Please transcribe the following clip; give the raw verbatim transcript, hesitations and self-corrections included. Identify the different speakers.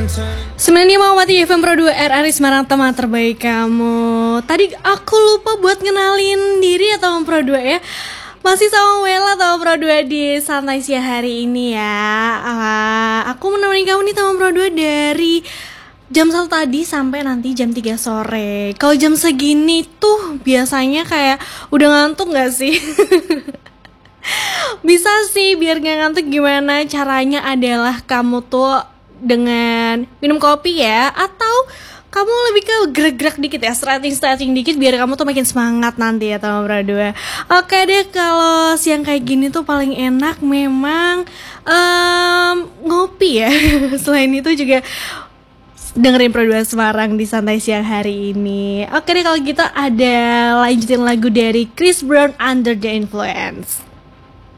Speaker 1: sembilan puluh lima koma tiga F M Pro dua R R I Semarang, teman terbaik kamu. Tadi aku lupa buat ngenalin diri atau Pro dua ya. Masih sama Wela atau Pro dua di santai siang hari ini ya. uh, Aku menemani kamu nih sama Pro dua dari jam satu tadi sampai nanti jam tiga sore. Kalau jam segini tuh biasanya kayak udah ngantuk gak sih? Bisa sih, biar gak ngantuk gimana caranya adalah kamu tuh dengan minum kopi ya, atau kamu lebih ke gerak-gerak dikit ya, stretching-stretching dikit biar kamu tuh makin semangat nanti ya teman Pro dua. Oke deh, kalau siang kayak gini tuh paling enak memang um, ngopi ya. Selain itu juga dengerin Pro dua Semarang di santai siang hari ini. Oke deh, kalau gitu ada lanjutin lagu dari Chris Brown, Under the Influence.